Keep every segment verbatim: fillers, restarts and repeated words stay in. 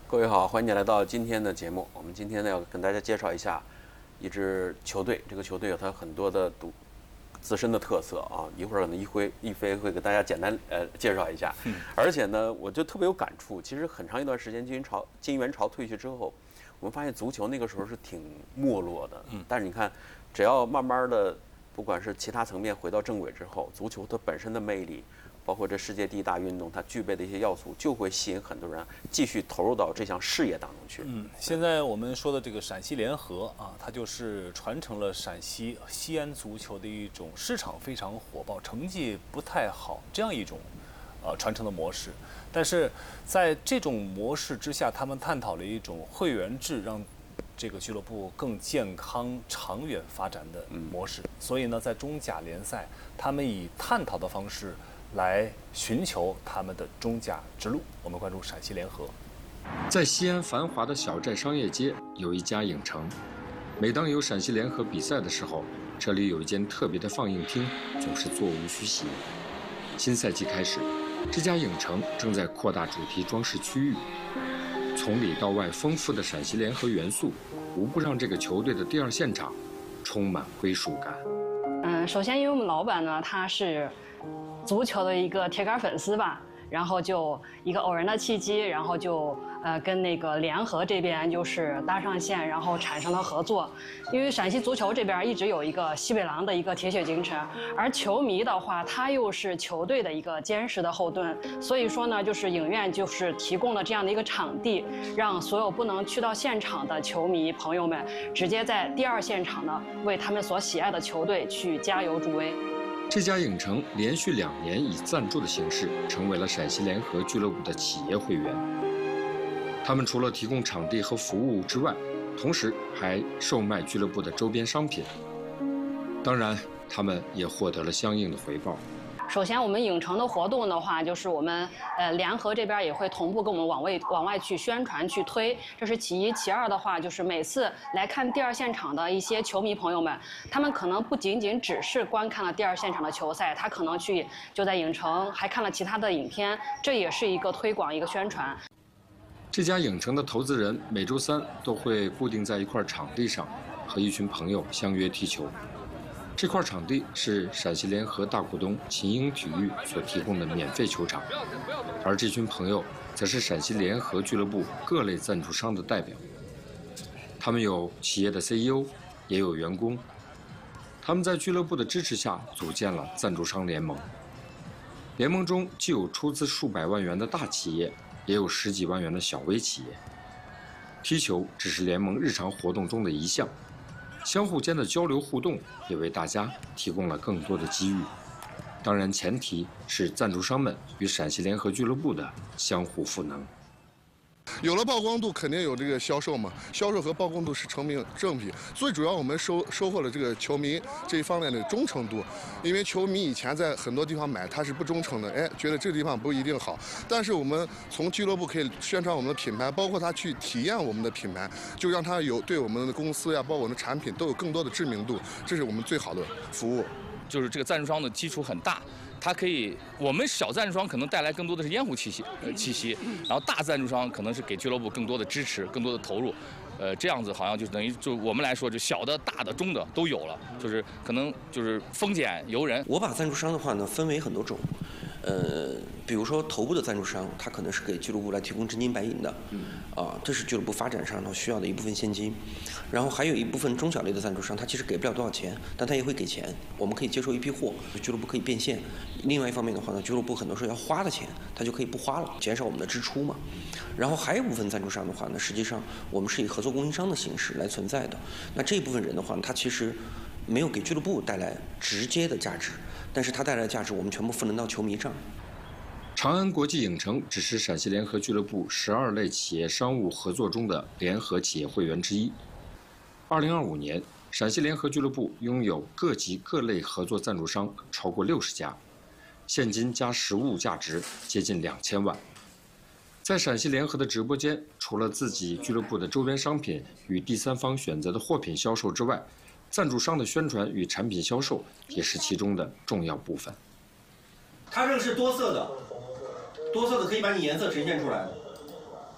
各位好，欢迎你来到今天的节目。我们今天呢要跟大家介绍一下一支球队，这个球队有它很多的独自身的特色啊。一会儿呢一辉一飞会给大家简单呃介绍一下。嗯、而且呢，我就特别有感触。其实很长一段时间，金元朝金元朝退去之后，我们发现足球那个时候是挺没落的。嗯，但是你看，只要慢慢的，不管是其他层面回到正轨之后，足球它本身的魅力。包括这世界第一大运动，它具备的一些要素，就会吸引很多人继续投入到这项事业当中去。 嗯，现在我们说的这个陕西联合啊，它就是传承了陕西西安足球的一种市场非常火爆、成绩不太好这样一种呃传承的模式。但是在这种模式之下，他们探讨了一种会员制，让这个俱乐部更健康、长远发展的模式。嗯、所以呢，在中甲联赛，他们以探讨的方式。来寻求他们的中甲之路。我们关注陕西联合。 在西安繁华的小寨商业街有一家影城，每当有陕西联合比赛的时候，这里有一间特别的放映厅，总是座无虚席。新赛季开始，这家影城正在扩大主题装饰区域，从里到外丰富的陕西联合元素，无不让这个球队的第二现场充满归属感。 嗯，首先因为我们老板呢，他是足球的一个铁杆粉丝吧，然后就一个偶然的契机，然后就呃跟那个联合这边就是搭上线，然后产生了合作。因为陕西足球这边一直有一个西北狼的一个铁血精神，而球迷的话，他又是球队的一个坚实的后盾，所以说呢，就是影院就是提供了这样的一个场地，让所有不能去到现场的球迷朋友们，直接在第二现场呢，为他们所喜爱的球队去加油助威。 这家影城连续两年以赞助的形式成为了陕西联合俱乐部的企业会员。他们除了提供场地和服务之外，同时还售卖俱乐部的周边商品。当然，他们也获得了相应的回报。 首先，我们影城的活动的话，就是我们呃联合这边也会同步跟我们往外往外去宣传去推，这是其一。其二的话，就是每次来看第二现场的一些球迷朋友们，他们可能不仅仅只是观看了第二现场的球赛，他可能去就在影城还看了其他的影片，这也是一个推广一个宣传。 这家影城的投资人每周三都会固定在一块场地上，和一群朋友相约踢球。这块场地是陕西联合大股东秦英体育所提供的免费球场，而这群朋友则是陕西联合俱乐部各类赞助商的代表。他们有企业的 C E O， 也有员工。他们在俱乐部的支持下组建了赞助商联盟。联盟中既有出资数百万元的大企业，也有十几万元的小微企业。踢球只是联盟日常活动中的一项。相互间的交流互动也为大家提供了更多的机遇，当然前提是赞助商们与陕西联合俱乐部的相互赋能。 有了曝光度，肯定有这个销售嘛，销售和曝光度是成正正比。最主要我们收收获了这个球迷这一方面的忠诚度，因为球迷以前在很多地方买他是不忠诚的，哎，觉得这个地方不一定好。但是我们从俱乐部可以宣传我们的品牌，包括他去体验我们的品牌，就让他有对我们的公司呀，包括我们的产品都有更多的知名度，这是我们最好的服务。 就是这个赞助商的基础很大。它可以，我们小赞助商可能带来更多的是烟雾气息，呃气息，然后大赞助商可能是给俱乐部更多的支持、更多的投入，呃，这样子好像就等于就我们来说，就小的、大的、中的都有了，就是可能就是丰俭由人。 我把赞助商的话呢分为很多种，呃，比如说头部的赞助商，他可能是给俱乐部来提供真金白银的，啊，这是俱乐部发展上头需要的一部分现金，然后还有一部分中小类的赞助商，他其实给不了多少钱，但他也会给钱，我们可以接受一批货，俱乐部可以变现。另外一方面的话呢，俱乐部很多时候要花的钱，他就可以不花了，减少我们的支出嘛。然后还有部分赞助商的话呢，实际上我们是以合作供应商的形式来存在的。那这一部分人的话呢，他其实没有给俱乐部带来直接的价值，但是他带来的价值我们全部赋能到球迷上。 长安国际影城只是陕西联合俱乐部十二类企业商务合作中的联合企业会员之一。二零二五年，陕西联合俱乐部拥有各级各类合作赞助商超过六十家，现金加实物价值接近两千万。在陕西联合的直播间，除了自己俱乐部的周边商品与第三方选择的货品销售之外，赞助商的宣传与产品销售也是其中的重要部分。 它这个是多色的，多色的可以把你颜色呈现出来的。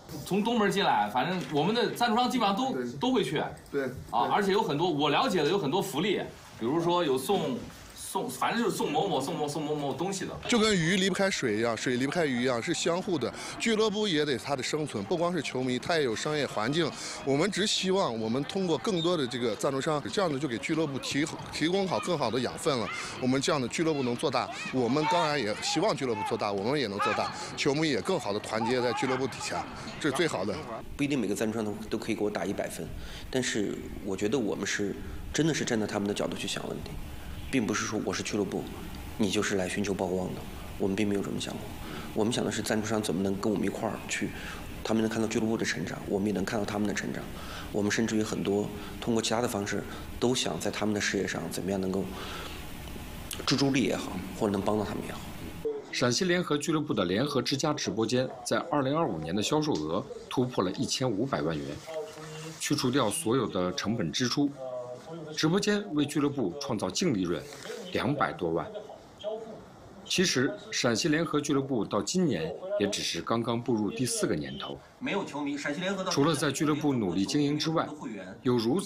从东门进来，反正我们的赞助商基本上都都会去。 对啊，而且有很多我了解的有很多福利，比如说有送送，反正就是送某某送某送某某东西的。 就跟鱼离不开水一样，水离不开鱼一样，是相互的。俱乐部也得它的生存，不光是球迷，它也有商业环境。我们只希望我们通过更多的这个赞助商，这样的就给俱乐部提提供好更好的养分了。我们这样的俱乐部能做大，我们当然也希望俱乐部做大，我们也能做大，球迷也更好的团结在俱乐部底下，这是最好的。 不一定每个赞助商都都可以给我打一百分，但是我觉得我们是真的是站在他们的角度去想问题。并不是说我是俱乐部，你就是来寻求曝光的，我们并没有这么想过。我们想的是赞助商怎么能跟我们一块儿去，他们能看到俱乐部的成长，我们也能看到他们的成长。我们甚至于很多通过其他的方式，都想在他们的事业上怎么样能够助助力也好，或者能帮到他们也好。 陕西联合俱乐部的联合之家直播间在二零二五年的销售额突破了一千五百万元，去除掉所有的成本支出。直播间为俱乐部创造净利润两百多万。其实，陕西联合俱乐部到今年也只是刚刚步入第四个年头。 没有球迷，陕西联合除了在俱乐部努力经营之外，有如此